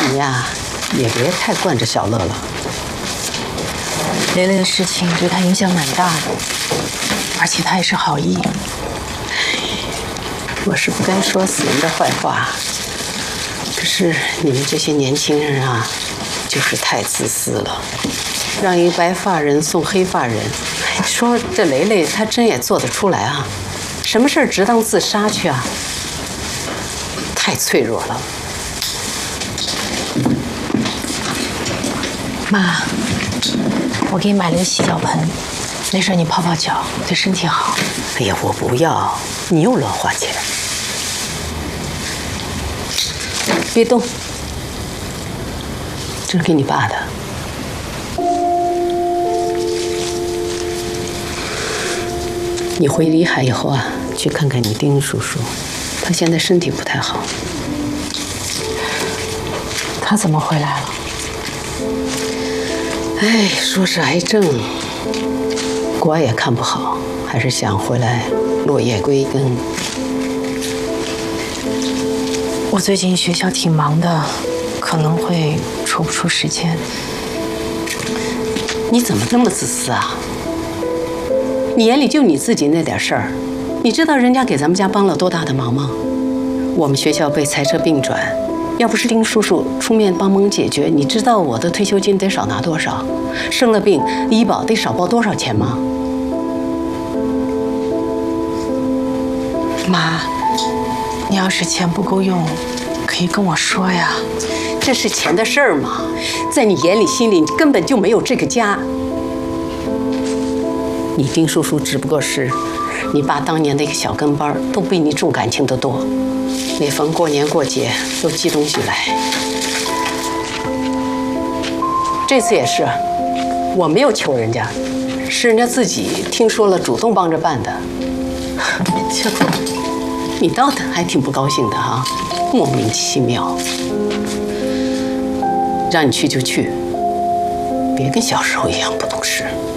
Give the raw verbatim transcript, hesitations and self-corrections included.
你呀，也别太惯着小乐了。 雷雷的事情对他影响蛮大的，而且他也是好意。 我是不该说死人的坏话，可是你们这些年轻人啊，就是太自私了，让一白发人送黑发人。说这雷雷他真也做得出来啊？什么事儿值当自杀去啊？太脆弱了。 妈，我给你买了个洗脚盆，没事你泡泡脚，对身体好。 哎呀，我不要，你又乱花钱。别动，这是给你爸的。你回离海以后啊，去看看你丁叔叔，他现在身体不太好。 他怎么回来了？ 哎，说是癌症，国外也看不好，还是想回来落叶归根。 我最近学校挺忙的，可能会抽不出时间。 你怎么那么自私啊？你眼里就你自己那点事儿，你知道人家给咱们家帮了多大的忙吗？我们学校被裁撤并转，要不是丁叔叔出面帮忙解决，你知道我的退休金得少拿多少？生了病，医保得少报多少钱吗？ 妈，你要是钱不够用，可以跟我说呀。 这是钱的事儿吗？在你眼里、心里，你根本就没有这个家。你丁叔叔只不过是你爸当年的一个小跟班，都比你重感情的多。每逢过年过节都寄东西来。这次也是，我没有求人家，是人家自己听说了主动帮着办的。这，你倒还挺不高兴的哈，莫名其妙。让你去就去，别跟小时候一样不懂事。